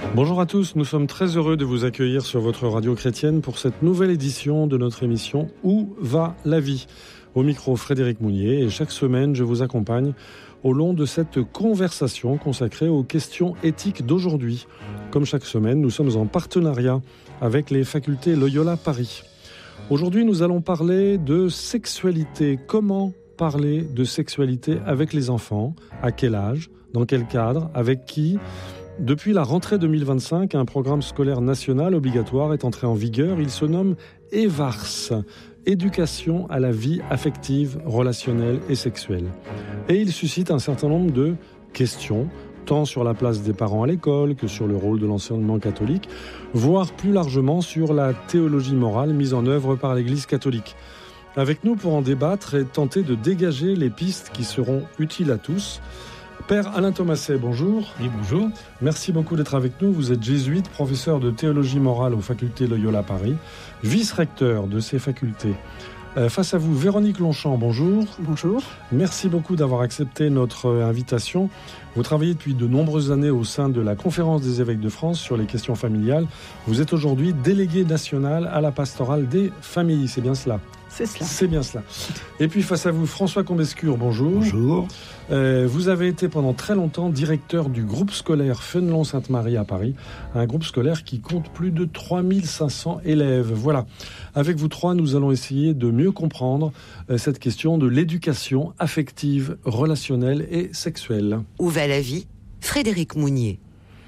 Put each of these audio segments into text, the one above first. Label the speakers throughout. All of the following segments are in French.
Speaker 1: Bonjour à tous, nous sommes très heureux de vous accueillir sur votre radio chrétienne pour cette nouvelle édition de notre émission « Où va la vie ?» Au micro, Frédéric Mounier, et chaque semaine, je vous accompagne au long de cette conversation consacrée aux questions éthiques d'aujourd'hui. Comme chaque semaine, nous sommes en partenariat avec les facultés Loyola Paris. Aujourd'hui, nous allons parler de sexualité. Comment parler de sexualité avec les enfants? À quel âge? Dans quel cadre? Avec qui? Depuis la rentrée 2025, un programme scolaire national obligatoire est entré en vigueur. Il se nomme EVARS, Éducation à la vie affective, relationnelle et sexuelle. Et il suscite un certain nombre de questions, tant sur la place des parents à l'école que sur le rôle de l'enseignement catholique, voire plus largement sur la théologie morale mise en œuvre par l'Église catholique. Avec nous pour en débattre et tenter de dégager les pistes qui seront utiles à tous, Père Alain Thomasset, bonjour.
Speaker 2: Oui, bonjour.
Speaker 1: Merci beaucoup d'être avec nous. Vous êtes jésuite, professeur de théologie morale aux facultés Loyola Paris, vice-recteur de ces facultés. Face à vous, Véronique Longchamp, bonjour.
Speaker 3: Bonjour.
Speaker 1: Merci beaucoup d'avoir accepté notre invitation. Vous travaillez depuis de nombreuses années au sein de la Conférence des évêques de France sur les questions familiales. Vous êtes aujourd'hui délégué national à la pastorale des familles, c'est bien cela?
Speaker 3: C'est cela.
Speaker 1: C'est bien cela. Et puis face à vous, François Combescure, bonjour.
Speaker 2: Bonjour.
Speaker 1: Vous avez été pendant très longtemps directeur du groupe scolaire Fénelon-Sainte-Marie à Paris, un groupe scolaire qui compte plus de 3500 élèves. Voilà. Avec vous trois, nous allons essayer de mieux comprendre cette question de l'éducation affective, relationnelle et sexuelle.
Speaker 4: Où va la vie? Frédéric Mounier.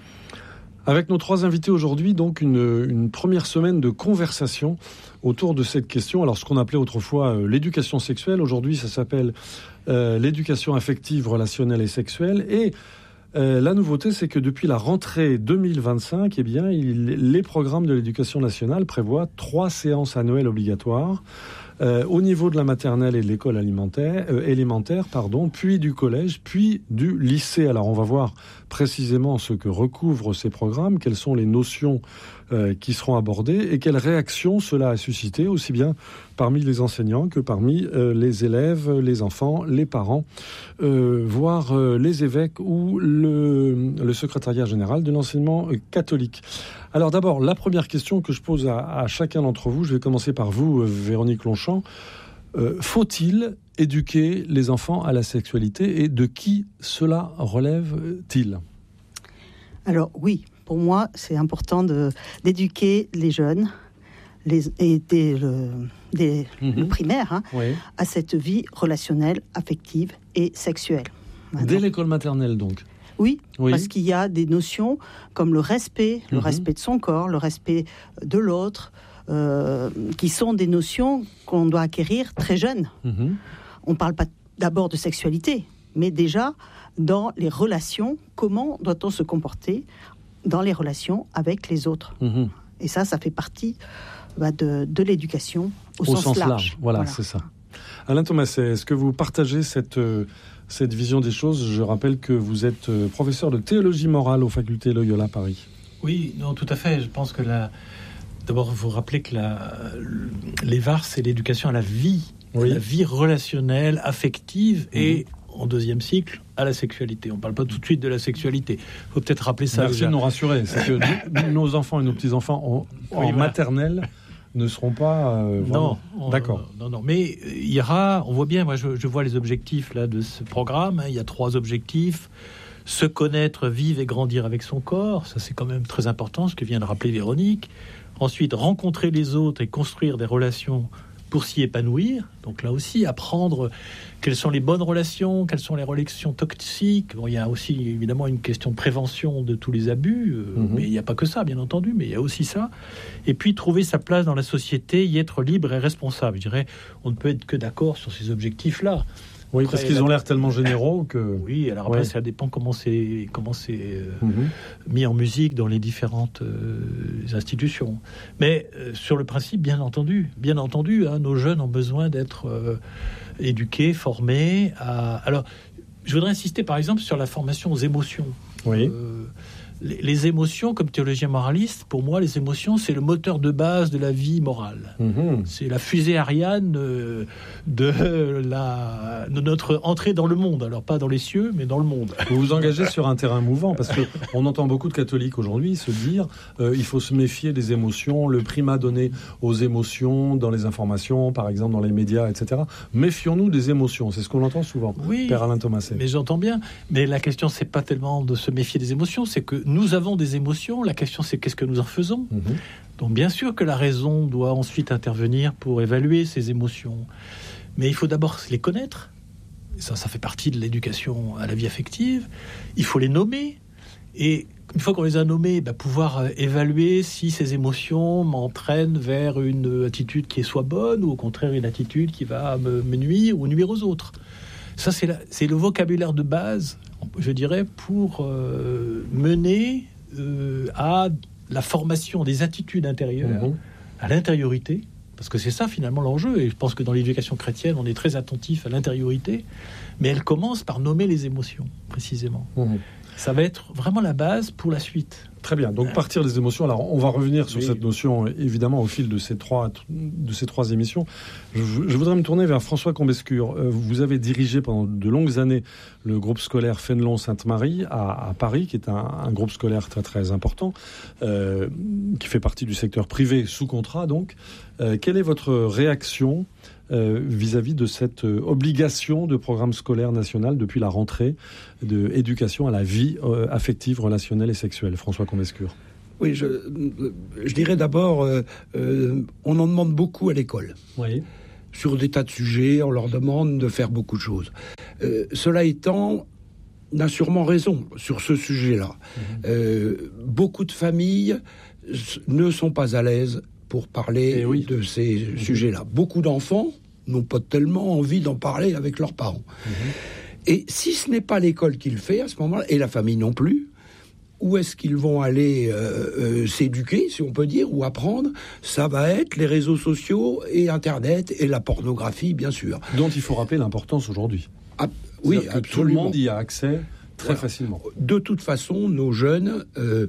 Speaker 1: Avec nos trois invités aujourd'hui, donc une première semaine de conversation autour de cette question. Alors, ce qu'on appelait autrefois l'éducation sexuelle, aujourd'hui, ça s'appelle l'éducation affective, relationnelle et sexuelle. Et la nouveauté, c'est que depuis la rentrée 2025, eh bien, les programmes de l'éducation nationale prévoient 3 séances annuelles obligatoires au niveau de la maternelle et de l'école élémentaire, puis du collège, puis du lycée. Alors, on va voir précisément ce que recouvrent ces programmes, quelles sont les notions qui seront abordées et quelles réactions cela a suscité, aussi bien parmi les enseignants que parmi les élèves, les enfants, les parents, voire les évêques ou le secrétariat général de l'enseignement catholique. Alors d'abord, la première question que je pose à chacun d'entre vous, je vais commencer par vous, Véronique Longchamp. Faut-il éduquer les enfants à la sexualité et de qui cela relève-t-il?
Speaker 3: Alors oui, pour moi, c'est important d'éduquer les jeunes le primaire
Speaker 1: Oui.
Speaker 3: à cette vie relationnelle, affective et sexuelle. Maintenant,
Speaker 1: Dès l'école maternelle, donc?
Speaker 3: Oui,
Speaker 1: Oui.
Speaker 3: parce qu'il y a des notions comme le respect de son corps, le respect de l'autre, qui sont des notions qu'on doit acquérir très jeune. On ne parle pas d'abord de sexualité, mais déjà dans les relations, comment doit-on se comporter dans les relations avec les autres. Et ça fait partie de l'éducation au sens large.
Speaker 1: Voilà, c'est ça. Alain Thomasset, est-ce que vous partagez cette vision des choses? Je rappelle que vous êtes professeur de théologie morale aux facultés Loyola Paris.
Speaker 2: Oui, non, tout à fait. Je pense que d'abord, vous rappelez que l'EVARS, c'est l'éducation à la vie,
Speaker 1: oui.
Speaker 2: La vie relationnelle, affective et, en deuxième cycle, à la sexualité. On ne parle pas tout de suite de la sexualité. Il faut peut-être rappeler ça.
Speaker 1: Merci
Speaker 2: déjà.
Speaker 1: de nous rassurer. C'est que nos enfants et nos petits-enfants en maternelle ne seront pas...
Speaker 2: Non,
Speaker 1: d'accord.
Speaker 2: Non. Mais il y aura... On voit bien, moi, je vois les objectifs là, de ce programme. Il y a 3 objectifs. Se connaître, vivre et grandir avec son corps. Ça, c'est quand même très important, ce que vient de rappeler Véronique. Ensuite, rencontrer les autres et construire des relations pour s'y épanouir. Donc là aussi, apprendre quelles sont les bonnes relations, quelles sont les relations toxiques. Bon, il y a aussi évidemment une question de prévention de tous les abus, mais il n'y a pas que ça, bien entendu, mais il y a aussi ça. Et puis trouver sa place dans la société, y être libre et responsable. Je dirais, on ne peut être que d'accord sur ces objectifs-là.
Speaker 1: Oui, parce qu'ils ont l'air tellement généraux que...
Speaker 2: Oui, alors après, ça dépend comment c'est mis en musique dans les différentes institutions. Mais sur le principe, bien entendu, nos jeunes ont besoin d'être éduqués, formés. Alors, je voudrais insister, par exemple, sur la formation aux émotions.
Speaker 1: Oui.
Speaker 2: les émotions, comme théologien moraliste, pour moi, les émotions, c'est le moteur de base de la vie morale. C'est la fusée Ariane de notre entrée dans le monde. Alors, pas dans les cieux, mais dans le monde.
Speaker 1: Vous vous engagez sur un terrain mouvant, parce qu'on entend beaucoup de catholiques aujourd'hui se dire il faut se méfier des émotions, le primat donné aux émotions dans les informations, par exemple dans les médias, etc. Méfions-nous des émotions, c'est ce qu'on entend souvent,
Speaker 2: oui,
Speaker 1: Père Alain Thomaset.
Speaker 2: Mais j'entends bien. Mais la question, c'est pas tellement de se méfier des émotions, c'est que nous avons des émotions. La question, c'est qu'est-ce que nous en faisons. Donc, bien sûr que la raison doit ensuite intervenir pour évaluer ces émotions. Mais il faut d'abord les connaître. Ça fait partie de l'éducation à la vie affective. Il faut les nommer. Et une fois qu'on les a nommés, pouvoir évaluer si ces émotions m'entraînent vers une attitude qui soit bonne ou au contraire une attitude qui va me nuire ou nuire aux autres. Ça, c'est le vocabulaire de base, je dirais, pour mener à la formation des attitudes intérieures, à l'intériorité, parce que c'est ça finalement l'enjeu, et je pense que dans l'éducation chrétienne, on est très attentif à l'intériorité, mais elle commence par nommer les émotions, précisément. Ça va être vraiment la base pour la suite.
Speaker 1: Très bien, donc partir des émotions. Alors on va revenir sur cette notion évidemment au fil de ces trois émissions. Je voudrais me tourner vers François Combescure. Vous avez dirigé pendant de longues années le groupe scolaire Fénelon-Sainte-Marie à Paris, qui est un groupe scolaire très très important, qui fait partie du secteur privé sous contrat donc. Quelle est votre réaction vis-à-vis de cette obligation de programme scolaire national depuis la rentrée de éducation à la vie affective, relationnelle et sexuelle? François Combescure.
Speaker 5: Oui, je dirais d'abord, on en demande beaucoup à l'école.
Speaker 1: Oui.
Speaker 5: Sur des tas de sujets, on leur demande de faire beaucoup de choses. Cela étant, on a sûrement raison sur ce sujet-là. Beaucoup de familles ne sont pas à l'aise pour parler de ces sujets-là. Beaucoup d'enfants n'ont pas tellement envie d'en parler avec leurs parents. Et si ce n'est pas l'école qui le fait à ce moment-là, et la famille non plus, où est-ce qu'ils vont aller s'éduquer, si on peut dire, ou apprendre? Ça va être les réseaux sociaux et Internet et la pornographie, bien sûr.
Speaker 1: Dont il faut rappeler l'importance aujourd'hui.
Speaker 5: Oui,
Speaker 1: absolument. Tout le monde y a accès très facilement.
Speaker 5: De toute façon, nos jeunes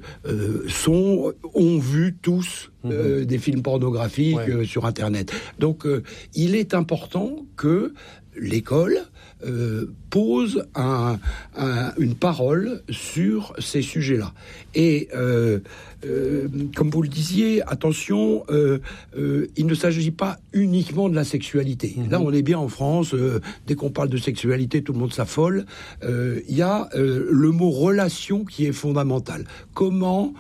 Speaker 5: ont vu tous des films pornographiques sur Internet. Donc, il est important que l'école pose une parole sur ces sujets-là. Et comme vous le disiez, attention, il ne s'agit pas uniquement de la sexualité. Là, on est bien en France. Dès qu'on parle de sexualité, tout le monde s'affole. Il y a le mot relation qui est fondamental. Comment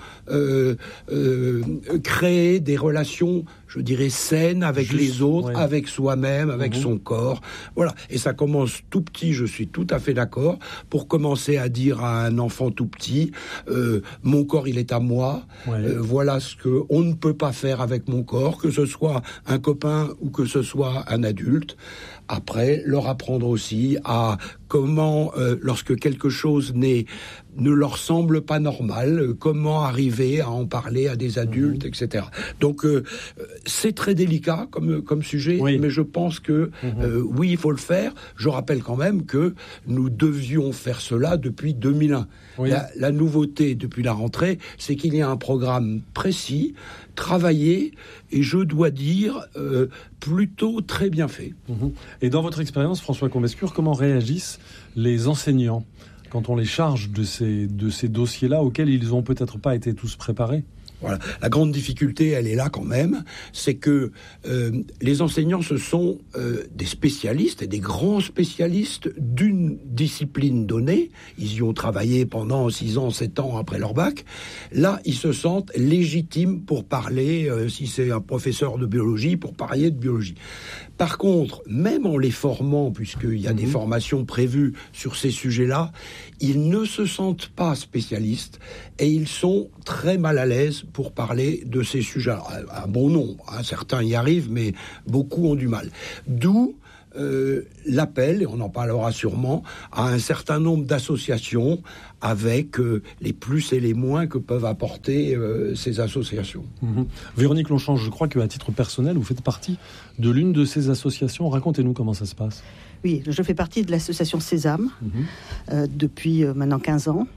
Speaker 5: créer des relations, je dirais, saines avec les autres, avec soi-même, avec son corps. Voilà. Et ça commence tout petit, je suis tout à fait d'accord, pour commencer à dire à un enfant tout petit, mon corps, il est à moi. Voilà ce qu'on ne peut pas faire avec mon corps, que ce soit un copain ou que ce soit un adulte. Après, leur apprendre aussi à comment, lorsque quelque chose ne leur semble pas normal, comment arriver à en parler à des adultes, etc. Donc, c'est très délicat comme sujet, mais je pense que, oui, il faut le faire. Je rappelle quand même que nous devions faire cela depuis 2001. La nouveauté depuis la rentrée, c'est qu'il y a un programme précis, travaillé, et je dois dire, plutôt très bien fait.
Speaker 1: Et dans votre expérience, François Combescure, comment réagissent les enseignants quand on les charge de ces dossiers-là auxquels ils n'ont peut-être pas été tous préparés?
Speaker 5: Voilà. La grande difficulté, elle est là quand même, c'est que les enseignants, ce sont des spécialistes et des grands spécialistes d'une discipline donnée. Ils y ont travaillé pendant 6 ans, 7 ans après leur bac. Là, ils se sentent légitimes pour parler, si c'est un professeur de biologie, pour parler de biologie. Par contre, même en les formant, puisqu'il y a des formations prévues sur ces sujets-là, ils ne se sentent pas spécialistes et ils sont très mal à l'aise pour parler de ces sujets. Alors, un bon nombre, certains y arrivent, mais beaucoup ont du mal. D'où l'appel, et on en parlera sûrement, à un certain nombre d'associations avec les plus et les moins que peuvent apporter ces associations.
Speaker 1: Véronique Lonchange, je crois qu'à titre personnel, vous faites partie de l'une de ces associations. Racontez-nous comment ça se passe.
Speaker 3: Oui, je fais partie de l'association Sésame depuis maintenant 15 ans.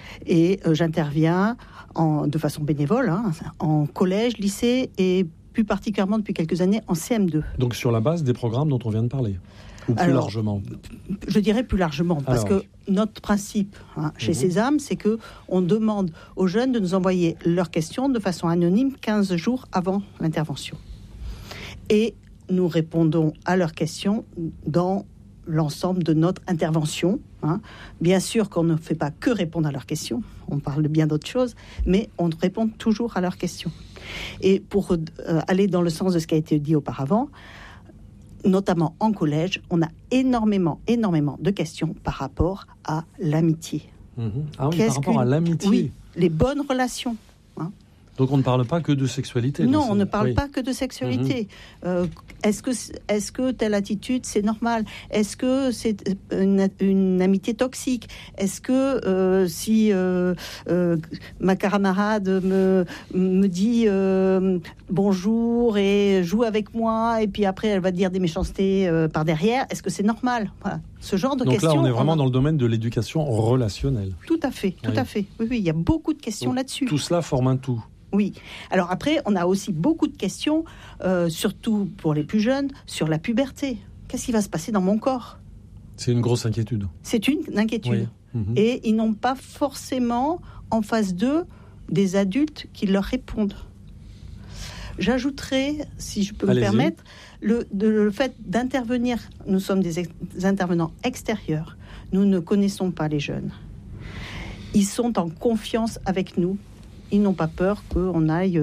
Speaker 3: Et j'interviens de façon bénévole en collège, lycée et plus particulièrement depuis quelques années en CM2.
Speaker 1: Donc sur la base des programmes dont on vient de parler, ou plus largement?
Speaker 3: Je dirais plus largement, parce que notre principe chez Sésame, c'est qu'on demande aux jeunes de nous envoyer leurs questions de façon anonyme 15 jours avant l'intervention. Et nous répondons à leurs questions dans l'ensemble de notre intervention. Bien sûr qu'on ne fait pas que répondre à leurs questions, on parle de bien d'autres choses, mais on répond toujours à leurs questions. Et pour aller dans le sens de ce qui a été dit auparavant, notamment en collège, on a énormément de questions par rapport à l'amitié.
Speaker 1: Ah oui, par rapport à l'amitié.
Speaker 3: Oui, les bonnes relations.
Speaker 1: Donc on ne parle pas que de sexualité.
Speaker 3: Non, on ne parle pas que de sexualité. Est-ce que telle attitude, c'est normal? Est-ce que c'est une amitié toxique? Est-ce que si ma camarade me dit bonjour et joue avec moi, et puis après elle va dire des méchancetés par derrière, est-ce que c'est normal? Voilà. Ce genre de questions.
Speaker 1: Donc là, on est vraiment dans le domaine de l'éducation relationnelle.
Speaker 3: Tout à fait, tout à fait. Oui, il y a beaucoup de questions là-dessus.
Speaker 1: Tout cela forme un tout.
Speaker 3: Oui. Alors après, on a aussi beaucoup de questions, surtout pour les plus jeunes, sur la puberté. Qu'est-ce qui va se passer dans mon corps?
Speaker 1: C'est une grosse inquiétude.
Speaker 3: C'est une inquiétude.
Speaker 1: Oui.
Speaker 3: Et ils n'ont pas forcément en face d'eux des adultes qui leur répondent. J'ajouterais, si je peux me permettre, le fait d'intervenir. Nous sommes des intervenants extérieurs. Nous ne connaissons pas les jeunes. Ils sont en confiance avec nous. Ils n'ont pas peur qu'on aille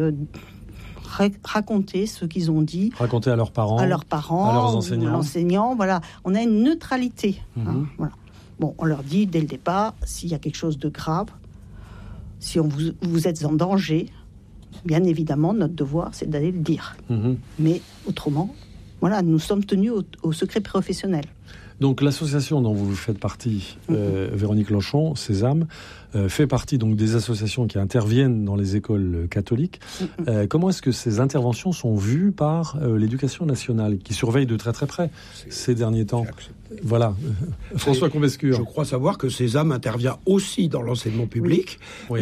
Speaker 3: raconter ce qu'ils ont dit.
Speaker 1: Raconter à leurs parents, à leurs
Speaker 3: enseignants. Voilà. On a une neutralité. Voilà. Bon, on leur dit dès le départ, s'il y a quelque chose de grave, si vous êtes en danger, bien évidemment, notre devoir, c'est d'aller le dire. Mais autrement, voilà, nous sommes tenus au secret professionnel.
Speaker 1: Donc l'association dont vous faites partie, Véronique Lochon, Sésame, fait partie donc des associations qui interviennent dans les écoles catholiques. Comment est-ce que ces interventions sont vues par l'éducation nationale, qui surveille de très très près ces derniers temps? Voilà, François Combescure.
Speaker 5: Je crois savoir que Sésame intervient aussi dans l'enseignement public. Oui.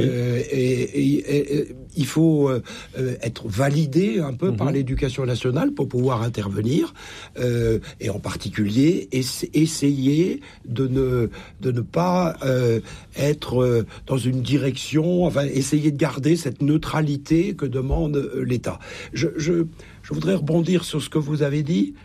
Speaker 5: Et il faut être validé un peu par l'éducation nationale pour pouvoir intervenir. Et en particulier, essayer de ne pas être dans une direction, enfin, essayer de garder cette neutralité que demande l'État. Je voudrais rebondir sur ce que vous avez dit.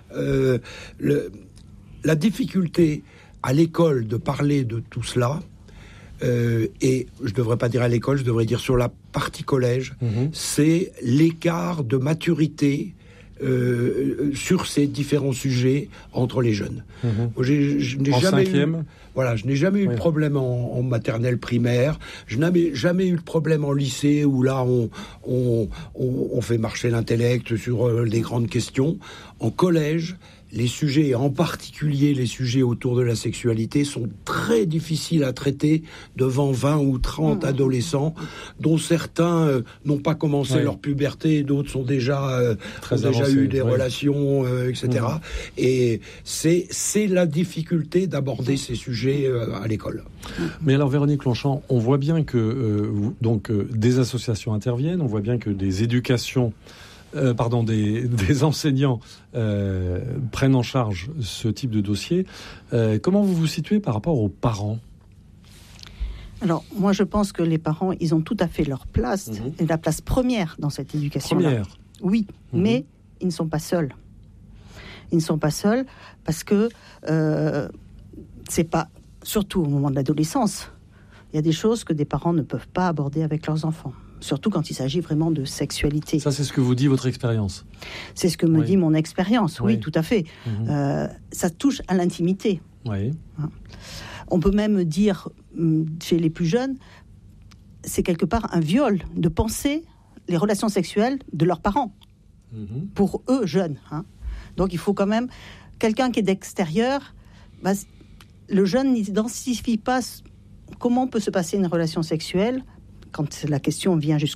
Speaker 5: La difficulté à l'école de parler de tout cela, et je ne devrais pas dire à l'école, je devrais dire sur la partie collège, c'est l'écart de maturité sur ces différents sujets entre les jeunes. Je n'ai jamais eu de problème en maternelle primaire, je n'ai jamais eu de problème en lycée où là on fait marcher l'intellect sur des grandes questions. En collège, les sujets, en particulier les sujets autour de la sexualité, sont très difficiles à traiter devant 20 ou 30 adolescents, dont certains n'ont pas commencé leur puberté, d'autres sont déjà eu des relations, etc. Et c'est la difficulté d'aborder ces sujets à l'école.
Speaker 1: Mais alors, Véronique Lochon, on voit bien que des associations interviennent, on voit bien que des éducations... des enseignants prennent en charge ce type de dossier. Comment vous vous situez par rapport aux parents ?
Speaker 3: Alors, moi, je pense que les parents, ils ont tout à fait leur place, et la place première dans cette éducation-là. Oui, mais ils ne sont pas seuls. Ils ne sont pas seuls parce que c'est pas... Surtout au moment de l'adolescence, il y a des choses que des parents ne peuvent pas aborder avec leurs enfants. Surtout quand il s'agit vraiment de sexualité.
Speaker 1: Ça, c'est ce que vous dit votre expérience.
Speaker 3: C'est ce que me dit mon expérience, oui, tout à fait. Ça touche à l'intimité.
Speaker 1: Oui.
Speaker 3: On peut même dire, chez les plus jeunes, c'est quelque part un viol de penser les relations sexuelles de leurs parents, pour eux, jeunes. Donc il faut quand même... Quelqu'un qui est d'extérieur, le jeune n'identifie pas comment peut se passer une relation sexuelle quand la question vient